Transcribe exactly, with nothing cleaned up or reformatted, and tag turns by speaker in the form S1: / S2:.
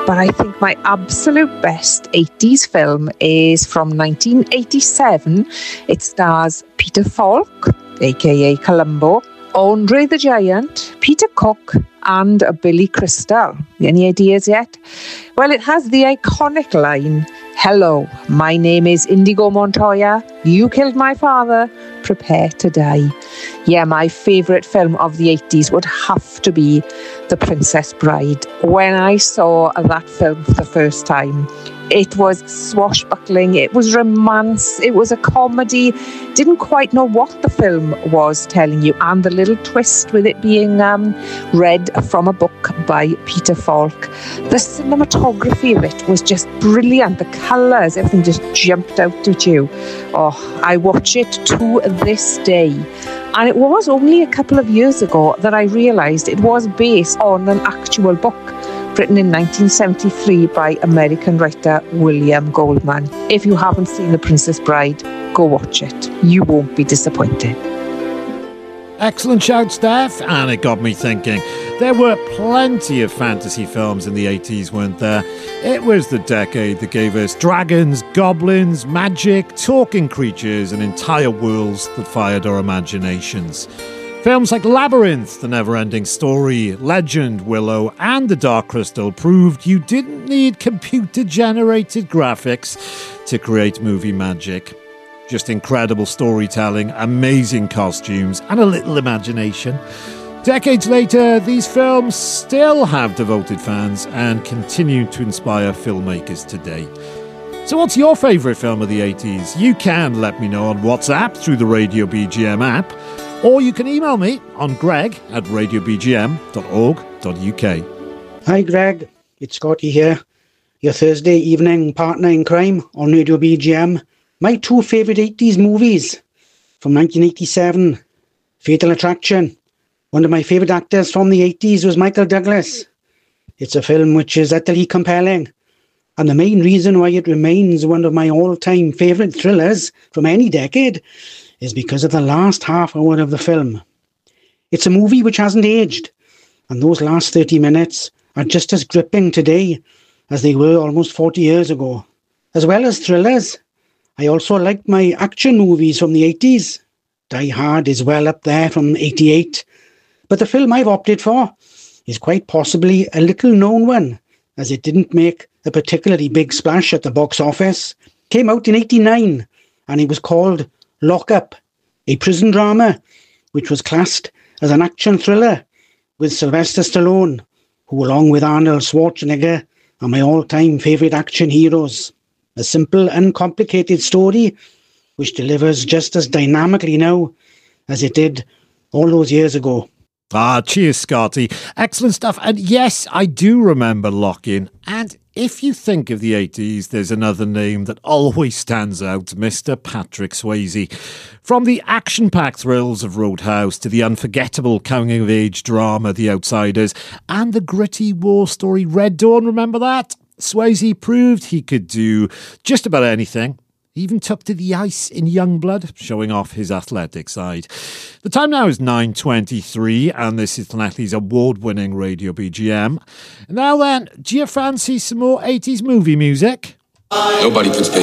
S1: but I think my absolute best eighties film is from nineteen eighty-seven. It stars Peter Falk, aka Columbo, Andre the Giant, Peter Cook, and Billy Crystal. Any ideas yet? Well, it has the iconic line, "Hello, my name is Indigo Montoya. You killed my father. Prepare to die." Yeah, my favourite film of the eighties would have to be The Princess Bride. When I saw that film for the first time, it was swashbuckling, it was romance, it was a comedy. Didn't quite know what the film was telling you, and the little twist with it being um, read from a book by Peter Falk. The cinematography of it was just brilliant. The colours, everything just jumped out at you. Oh, I watch it to this day. And it was only a couple of years ago that I realised it was based on an actual book written in nineteen seventy-three by American writer William Goldman. If you haven't seen The Princess Bride, go watch it. You won't be disappointed.
S2: Excellent shout, Steph, and it got me thinking. There were plenty of fantasy films in the eighties, weren't there? It was the decade that gave us dragons, goblins, magic, talking creatures, and entire worlds that fired our imaginations. Films like Labyrinth, The Never-Ending Story, Legend, Willow, and The Dark Crystal proved you didn't need computer-generated graphics to create movie magic. Just incredible storytelling, amazing costumes, and a little imagination. Decades later, these films still have devoted fans and continue to inspire filmmakers today. So what's your favourite film of the eighties? You can let me know on WhatsApp through the Radio B G M app, or you can email me on greg at radio b g m dot org dot u k.
S3: Hi Greg, it's Scotty here, your Thursday evening partner in crime on Radio B G M. My two favourite eighties movies from nineteen eighty-seven, Fatal Attraction. One of my favourite actors from the eighties was Michael Douglas. It's a film which is utterly compelling, and the main reason why it remains one of my all-time favourite thrillers from any decade is because of the last half hour of the film. It's a movie which hasn't aged, and those last thirty minutes are just as gripping today as they were almost forty years ago. As well as thrillers, I also like my action movies from the eighties. Die Hard is well up there from eighty-eight. But the film I've opted for is quite possibly a little known one, as it didn't make a particularly big splash at the box office. Came out in eighty-nine, and it was called Lock Up, a prison drama which was classed as an action thriller with Sylvester Stallone, who along with Arnold Schwarzenegger are my all-time favourite action heroes. A simple, uncomplicated story which delivers just as dynamically now as it did all those years ago.
S2: Ah, cheers, Scotty. Excellent stuff. And yes, I do remember Lock-In. And if you think of the eighties, there's another name that always stands out, Mister Patrick Swayze. From the action-packed thrills of Roadhouse to the unforgettable coming-of-age drama The Outsiders and the gritty war story Red Dawn, remember that? Swayze proved he could do just about anything. He even took to the ice in Youngblood, showing off his athletic side. The time now is nine twenty-three, and this is Llanelli's award-winning Radio B G M. Now then, do you fancy some more eighties movie music?
S4: Nobody puts